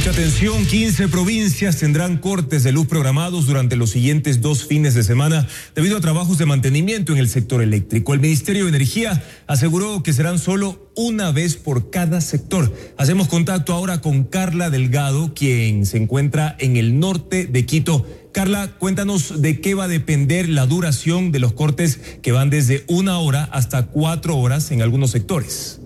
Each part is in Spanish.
Mucha atención, 15 provincias tendrán cortes de luz programados durante los siguientes 2 fines de semana debido a trabajos de mantenimiento en el sector eléctrico. El Ministerio de Energía aseguró que serán solo una vez por cada sector. Hacemos contacto ahora con Carla Delgado, quien se encuentra en el norte de Quito. Carla, cuéntanos de qué va a depender la duración de los cortes que van desde 1 hora hasta 4 horas en algunos sectores.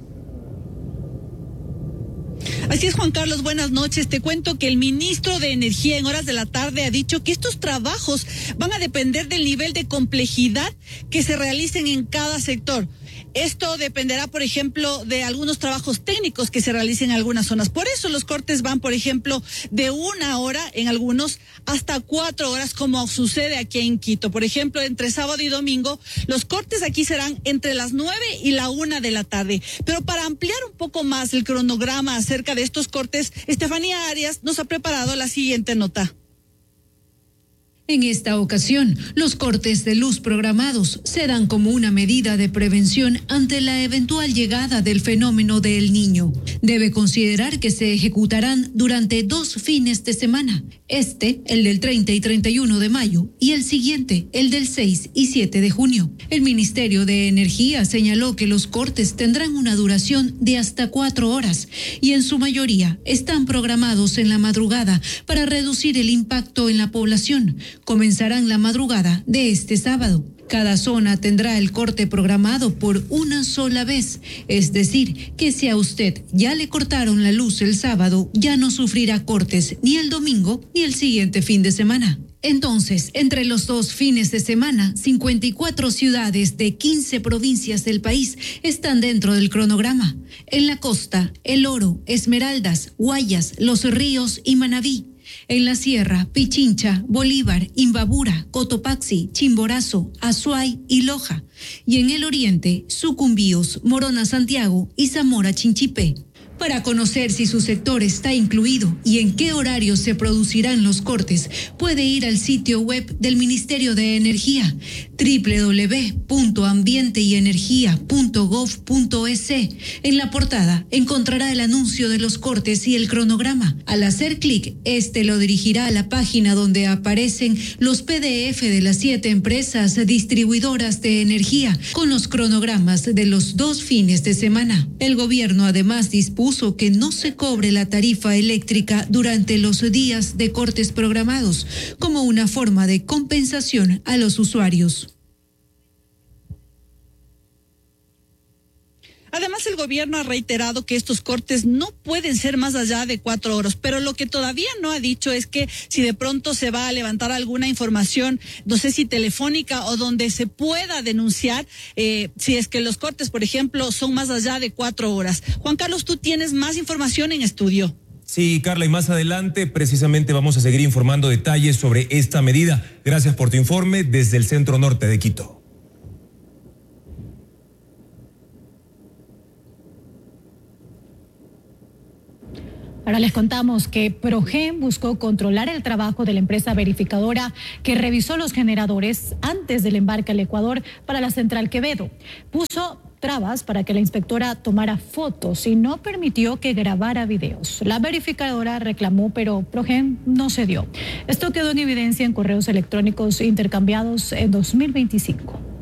Así es, Juan Carlos, buenas noches. Te cuento que el ministro de Energía en horas de la tarde ha dicho que estos trabajos van a depender del nivel de complejidad que se realicen en cada sector. Esto dependerá, por ejemplo, de algunos trabajos técnicos que se realicen en algunas zonas. Por eso los cortes van, por ejemplo, de 1 hora en algunos hasta 4 horas, como sucede aquí en Quito. Por ejemplo, entre sábado y domingo, los cortes aquí serán entre las 9 y la 1 de la tarde. Pero para ampliar un poco más el cronograma acerca de estos cortes, Estefanía Arias nos ha preparado la siguiente nota. En esta ocasión, los cortes de luz programados se dan como una medida de prevención ante la eventual llegada del fenómeno de El Niño. Debe considerar que se ejecutarán durante 2 fines de semana. El del 30 y 31 de mayo, y el siguiente, el del 6 y 7 de junio. El Ministerio de Energía señaló que los cortes tendrán una duración de hasta 4 horas y en su mayoría están programados en la madrugada para reducir el impacto en la población. Comenzarán la madrugada de este sábado. Cada zona tendrá el corte programado por una sola vez, es decir, que si a usted ya le cortaron la luz el sábado, ya no sufrirá cortes ni el domingo ni el siguiente fin de semana. Entonces, entre los 2 fines de semana, 54 ciudades de 15 provincias del país están dentro del cronograma. En la costa, El Oro, Esmeraldas, Guayas, Los Ríos y Manabí. En la sierra, Pichincha, Bolívar, Imbabura, Cotopaxi, Chimborazo, Azuay y Loja. Y en el oriente, Sucumbíos, Morona Santiago y Zamora Chinchipe. Para conocer si su sector está incluido y en qué horario se producirán los cortes, puede ir al sitio web del Ministerio de Energía, www.ambienteenergia.gov.es. En la portada encontrará el anuncio de los cortes y el cronograma. Al hacer clic, lo dirigirá a la página donde aparecen los PDF de las 7 empresas distribuidoras de energía con los cronogramas de los 2 fines de semana. El gobierno además dispuso que no se cobre la tarifa eléctrica durante los días de cortes programados, como una forma de compensación a los usuarios. Además, el gobierno ha reiterado que estos cortes no pueden ser más allá de 4 horas, pero lo que todavía no ha dicho es que si de pronto se va a levantar alguna información, no sé si telefónica o donde se pueda denunciar, si es que los cortes, por ejemplo, son más allá de 4 horas. Juan Carlos, tú tienes más información en estudio. Sí, Carla, y más adelante precisamente vamos a seguir informando detalles sobre esta medida. Gracias por tu informe desde el centro norte de Quito. Ahora les contamos que Progen buscó controlar el trabajo de la empresa verificadora que revisó los generadores antes del embarque al Ecuador para la central Quevedo. Puso trabas para que la inspectora tomara fotos y no permitió que grabara videos. La verificadora reclamó, pero Progen no cedió. Esto quedó en evidencia en correos electrónicos intercambiados en 2025.